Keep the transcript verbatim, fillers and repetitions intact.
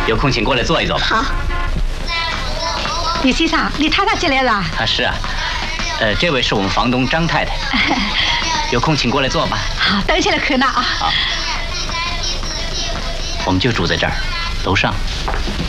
有空请过来坐一坐吧。 好。李先生，李太太进来了。 啊，是啊。呃，这位是我们房东张太太。有空请过来坐吧。 好，等起来可拿啊。 好。我们就住在这儿，楼上。